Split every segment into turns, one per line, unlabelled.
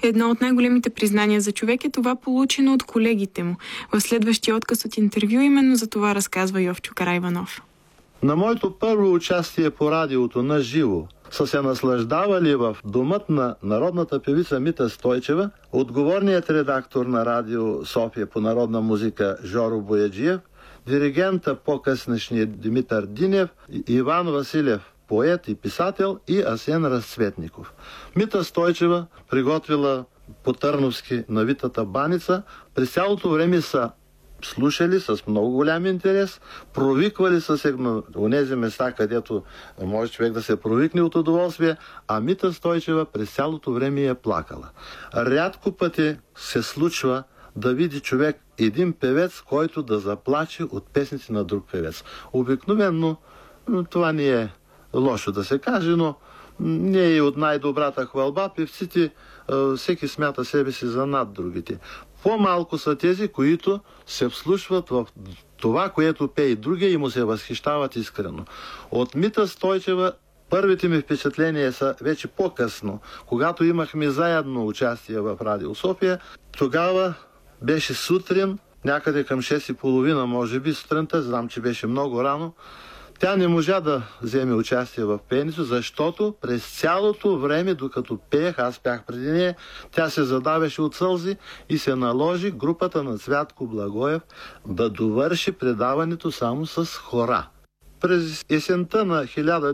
Едно от най-големите признания за човек е това, получено от колегите му. В следващия отказ от интервю именно за това разказва Йовчо Караиванов.
На моето първо участие по радиото на живо са се наслаждавали в домът на народната певица Мита Стойчева, отговорният редактор на Радио София по народна музика Жоро Бояджиев, диригента по-къснешния Димитър Динев, Иван Василев, поет и писател, и Асен Разцветников. Мита Стойчева приготвила по търновски навитата баница. През цялото време са слушали с много голям интерес, провиквали са се на онези места, където може човек да се провикне от удоволствие, а Мита Стойчева през цялото време е плакала. Рядко пъти се случва да види човек един певец, който да заплаче от песните на друг певец. Обикновено това не е лошо да се каже, но не е и от най-добрата хвалба. Певците всеки смята себе си за над другите. По-малко са тези, които се вслушват в това, което пее и другия и му се възхищават искрено. От Мита Стойчева първите ми впечатления са вече по-късно, когато имахме заедно участие в Радио София. Тогава беше сутрин, някъде към 6:30, може би сутринта, знам, че беше много рано. Тя не можа да вземе участие в пеенето, защото през цялото време, докато пеех, аз пях преди нея, тя се задавеше от сълзи и се наложи групата на Цвятко Благоев да довърши предаването само с хора. През есента на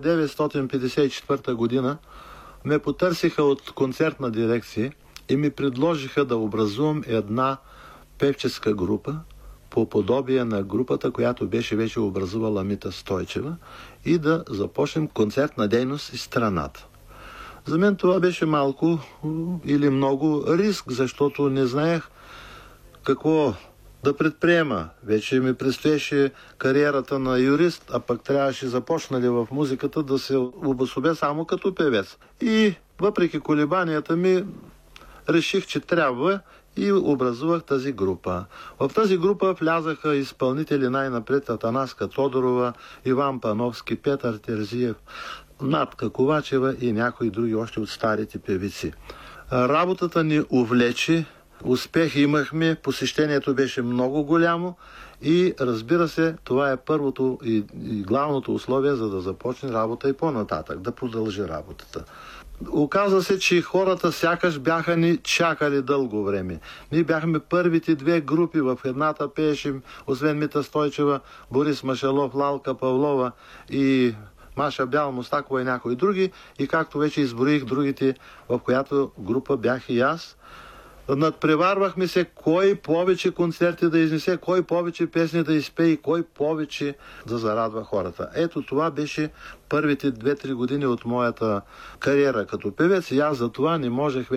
1954 година ме потърсиха от концертна дирекция и ми предложиха да образувам една певческа група, по подобие на групата, която беше вече образувала Мита Стойчева, и да започнем концертна дейност из страната. За мен това беше малко или много риск, защото не знаех какво да предприема. Вече ми предстоеше кариерата на юрист, а пък трябваше започнали в музиката да се обособя само като певец. И въпреки колебанията ми, реших, че трябва, и образувах тази група. В тази група влязаха изпълнители най-напред: Атанаска Тодорова, Иван Пановски, Петър Терзиев, Натка Ковачева и някои други още от старите певици. Работата ни увлече, успех имахме, посещението беше много голямо и, разбира се, това е първото и главното условие, за да започне работа и по-нататък, да продължи работата. Оказа се, че хората сякаш бяха ни чакали дълго време. Ние бяхме първите две групи. В едната пееше, освен Мита Стойчева, Борис Машалов, Лалка Павлова и Маша Бял-Мустакова и някои други. И както вече изброих другите, в която група бях и аз. Надпреварвахме се кой повече концерти да изнесе, кой повече песни да изпее и кой повече да зарадва хората. Ето това беше първите 2-3 години от моята кариера като певец и аз за това не можех